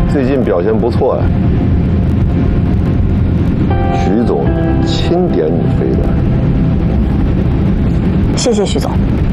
最近表现不错呀，徐总钦点你飞的。 谢谢徐总。